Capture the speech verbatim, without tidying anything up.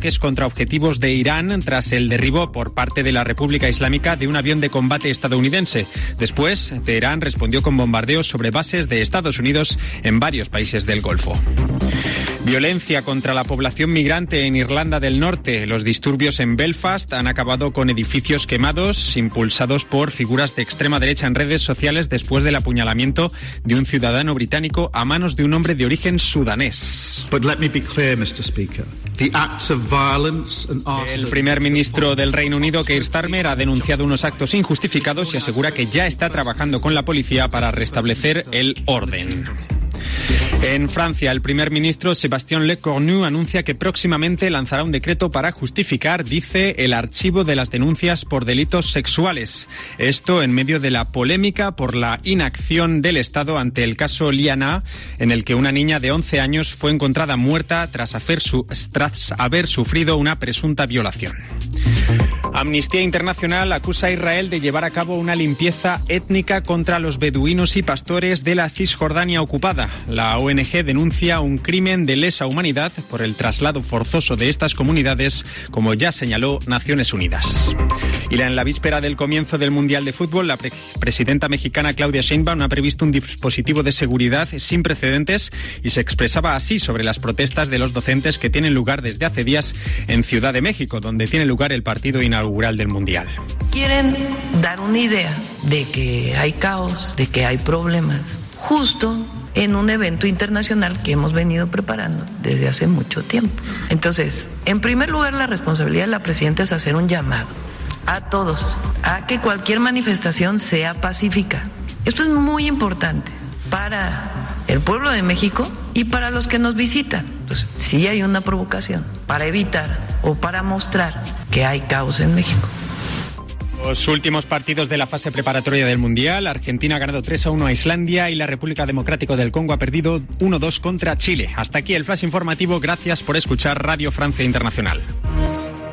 ataques contra objetivos de Irán tras el derribo por parte de la República Islámica de un avión de combate estadounidense. Después, Teherán respondió con bombardeos sobre bases de Estados Unidos en varios países del Golfo. Violencia contra la población migrante en Irlanda del Norte. Los disturbios en Belfast han acabado con edificios quemados, impulsados por figuras de extrema derecha en redes sociales después del apuñalamiento de un ciudadano británico a manos de un hombre de origen sudanés. But let me be clear, mister Speaker. The acts of violence and arson... El primer ministro del Reino Unido, Keir Starmer, ha denunciado unos actos injustificados y asegura que ya está trabajando con la policía para restablecer el orden. En Francia, el primer ministro Sébastien Lecornu anuncia que próximamente lanzará un decreto para justificar, dice, el archivo de las denuncias por delitos sexuales. Esto en medio de la polémica por la inacción del Estado ante el caso Liana, en el que una niña de once años fue encontrada muerta tras haber, su, tras haber sufrido una presunta violación. Amnistía Internacional acusa a Israel de llevar a cabo una limpieza étnica contra los beduinos y pastores de la Cisjordania ocupada. La O N G denuncia un crimen de lesa humanidad por el traslado forzoso de estas comunidades, como ya señaló Naciones Unidas. Y en la víspera del comienzo del Mundial de Fútbol, la pre- presidenta mexicana Claudia Sheinbaum ha previsto un dispositivo de seguridad sin precedentes y se expresaba así sobre las protestas de los docentes que tienen lugar desde hace días en Ciudad de México, donde tiene lugar el partido inaugural del Mundial. Quieren dar una idea de que hay caos, de que hay problemas, justo en un evento internacional que hemos venido preparando desde hace mucho tiempo. Entonces, en primer lugar, la responsabilidad de la presidenta es hacer un llamado a todos a que cualquier manifestación sea pacífica. Esto es muy importante para el pueblo de México y para los que nos visitan. Entonces, si hay una provocación para evitar o para mostrar que hay caos en México. Los últimos partidos de la fase preparatoria del Mundial. Argentina ha ganado tres a uno a Islandia y la República Democrática del Congo ha perdido uno dos contra Chile. Hasta aquí el flash informativo. Gracias por escuchar Radio Francia Internacional.